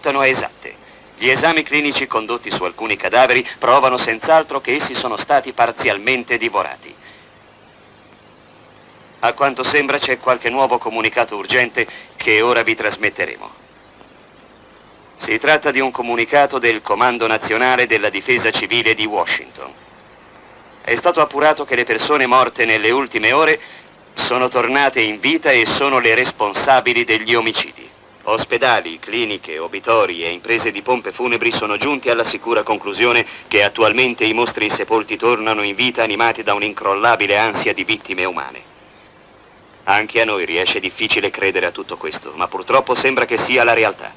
risultano esatte. Gli esami clinici condotti su alcuni cadaveri provano senz'altro che essi sono stati parzialmente divorati. A quanto sembra c'è qualche nuovo comunicato urgente che ora vi trasmetteremo. Si tratta di un comunicato del Comando Nazionale della Difesa Civile di Washington. È stato appurato che le persone morte nelle ultime ore sono tornate in vita e sono le responsabili degli omicidi. Ospedali, cliniche, obitori e imprese di pompe funebri sono giunti alla sicura conclusione che attualmente i mostri insepolti tornano in vita animati da un'incrollabile ansia di vittime umane. Anche a noi riesce difficile credere a tutto questo, ma purtroppo sembra che sia la realtà.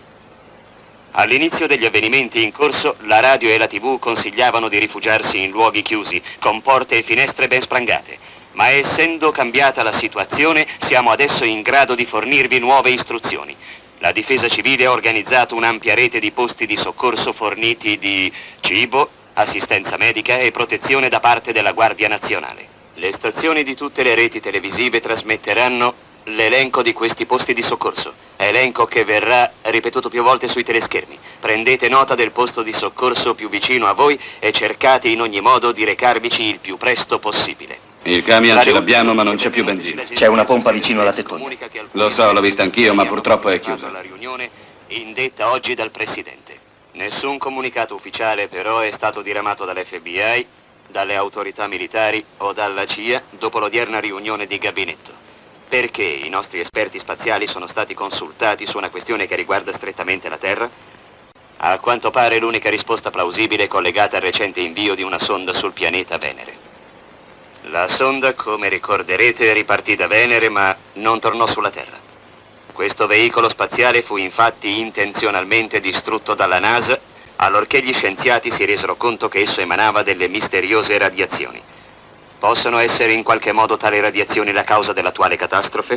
All'inizio degli avvenimenti in corso, la radio e la TV consigliavano di rifugiarsi in luoghi chiusi, con porte e finestre ben sprangate. Ma essendo cambiata la situazione, siamo adesso in grado di fornirvi nuove istruzioni. La Difesa Civile ha organizzato un'ampia rete di posti di soccorso forniti di cibo, assistenza medica e protezione da parte della Guardia Nazionale. Le stazioni di tutte le reti televisive trasmetteranno l'elenco di questi posti di soccorso, elenco che verrà ripetuto più volte sui teleschermi. Prendete nota del posto di soccorso più vicino a voi e cercate in ogni modo di recarvici il più presto possibile. Il camion ce l'abbiamo, ma non c'è più benzina. C'è una pompa vicino alla tettoia. Lo so, l'ho vista anch'io, ma purtroppo è chiusa. La riunione indetta oggi dal Presidente. Nessun comunicato ufficiale però è stato diramato dall'FBI, dalle autorità militari o dalla CIA dopo l'odierna riunione di gabinetto. Perché i nostri esperti spaziali sono stati consultati su una questione che riguarda strettamente la Terra? A quanto pare l'unica risposta plausibile è collegata al recente invio di una sonda sul pianeta Venere. La sonda, come ricorderete, ripartì da Venere ma non tornò sulla Terra. Questo veicolo spaziale fu infatti intenzionalmente distrutto dalla NASA allorché gli scienziati si resero conto che esso emanava delle misteriose radiazioni. Possono essere in qualche modo tali radiazioni la causa dell'attuale catastrofe?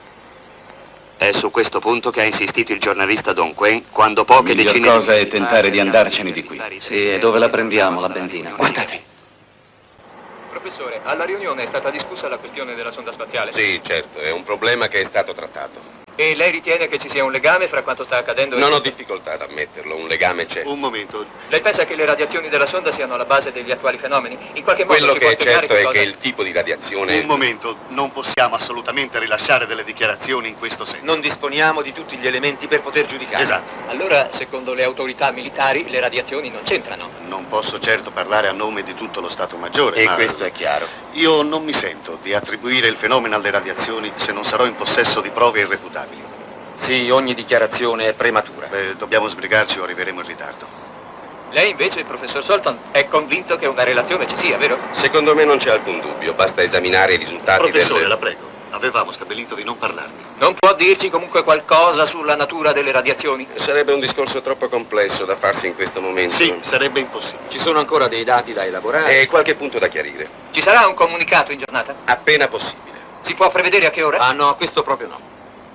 È su questo punto che ha insistito il giornalista Don Quen quando poche decine di... La cosa è tentare di andarcene di qui. Sì, e dove la prendiamo la benzina? Guardate. Professore, alla riunione è stata discussa la questione della sonda spaziale? Sì, certo, è un problema che è stato trattato. E lei ritiene che ci sia un legame fra quanto sta accadendo e... Non ho difficoltà ad ammetterlo, un legame c'è. Un momento. Lei pensa che le radiazioni della sonda siano alla base degli attuali fenomeni? In qualche modo Quello ci che può è spiegare certo è cosa... che il tipo di radiazione... Un momento, non possiamo assolutamente rilasciare delle dichiarazioni in questo senso. Non disponiamo di tutti gli elementi per poter giudicare. Esatto. Allora, secondo le autorità militari, le radiazioni non c'entrano. Non posso certo parlare a nome di tutto lo Stato Maggiore, E ma questo è chiaro. io non mi sento di attribuire il fenomeno alle radiazioni se non sarò in possesso di prove irrefutabili. Sì, ogni dichiarazione è prematura. Dobbiamo sbrigarci o arriveremo in ritardo. Lei invece, il professor Solton, è convinto che una relazione ci sia, vero? Secondo me non c'è alcun dubbio, basta esaminare i risultati Professore, del... la prego, avevamo stabilito di non parlarne. Non può dirci comunque qualcosa sulla natura delle radiazioni? Sarebbe un discorso troppo complesso da farsi in questo momento. Sì, sarebbe impossibile. Ci sono ancora dei dati da elaborare. E qualche punto da chiarire. Ci sarà un comunicato in giornata? Appena possibile. Si può prevedere a che ora? Ah no, questo proprio no.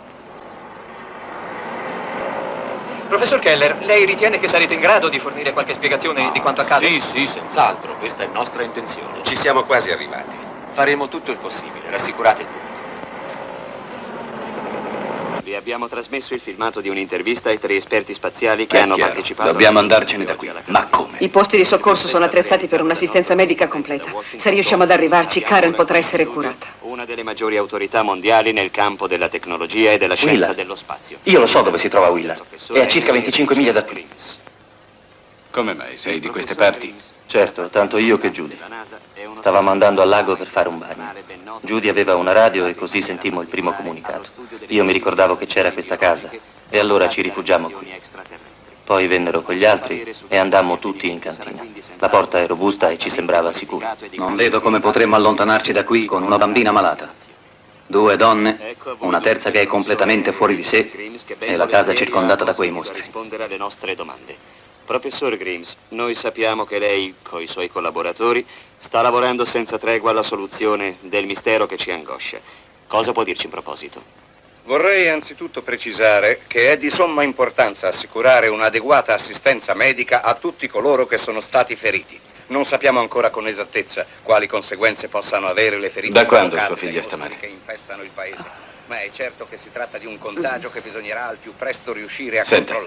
Professor Keller, lei ritiene che sarete in grado di fornire qualche spiegazione di quanto accade? Sì, senz'altro. Questa è nostra intenzione. Ci siamo quasi arrivati. Faremo tutto il possibile, rassicurate il pubblico. Vi abbiamo trasmesso il filmato di un'intervista ai 3 esperti spaziali che hanno chiaro. partecipato... Dobbiamo andarcene da qui. Ma come? I posti di soccorso sono attrezzati per un'assistenza medica completa. Se riusciamo ad arrivarci, Karen potrà essere curata. Una delle maggiori autorità mondiali nel campo della tecnologia e della scienza Willard. dello spazio. Io lo so dove si trova Willard. È a circa 25 miglia da qui. Come mai? Sei di queste parti? Certo, tanto io che Judy. Stavamo andando al lago per fare un bagno. Judy aveva una radio e così sentimmo il primo comunicato. Io mi ricordavo che c'era questa casa e allora ci rifugiamo qui. Poi vennero quegli altri e andammo tutti in cantina. La porta è robusta e ci sembrava sicura. Non vedo come potremmo allontanarci da qui con una bambina malata. 2 donne, una terza che è completamente fuori di sé e la casa circondata da quei mostri. Rispondere alle nostre domande. Professor Grimes, noi sappiamo che lei, coi suoi collaboratori, sta lavorando senza tregua alla soluzione del mistero che ci angoscia. Cosa può dirci in proposito? Vorrei anzitutto precisare che è di somma importanza assicurare un'adeguata assistenza medica a tutti coloro che sono stati feriti. Non sappiamo ancora con esattezza quali conseguenze possano avere le ferite Da quando provocate sua figlia dai sta mostri male? che infestano il paese. Ma è certo che si tratta di un contagio che bisognerà al più presto riuscire a Senta, controllare.